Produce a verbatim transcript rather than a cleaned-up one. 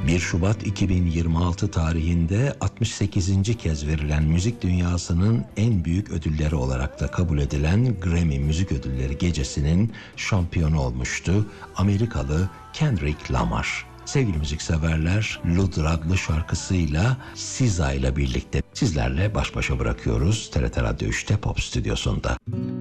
bir Şubat iki bin yirmi altı tarihinde altmış sekizinci kez verilen müzik dünyasının en büyük ödülleri olarak da kabul edilen Grammy Müzik Ödülleri gecesinin şampiyonu olmuştu Amerikalı Kendrick Lamar. Sevgili müzikseverler, Luther adlı şarkısıyla S Z A ile birlikte sizlerle baş başa bırakıyoruz T R T Radyo üçte Pop Stüdyosu'nda.